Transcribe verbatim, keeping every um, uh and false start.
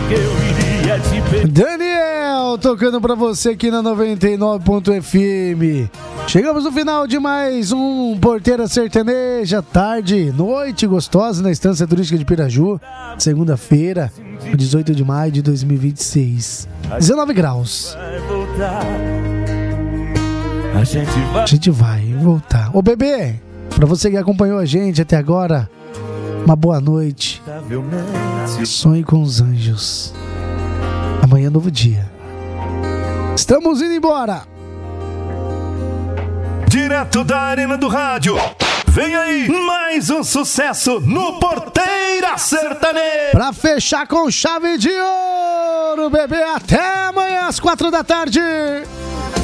que eu iria te perder. Daniel, tocando pra você aqui na noventa e nove ponto F M. Chegamos no final de mais um Porteira Sertaneja, tarde, noite gostosa na Estância Turística de Piraju, segunda-feira, dezoito de maio de dois mil e vinte e seis, dezenove graus. A gente vai, a gente vai voltar. Ô bebê, pra você que acompanhou a gente até agora, uma boa noite. Sonhe com os anjos. Amanhã é novo dia. Estamos indo embora. Direto da Arena do Rádio, vem aí mais um sucesso no Porteira Sertaneja. Pra fechar com chave de ouro, bebê. Até amanhã às quatro da tarde.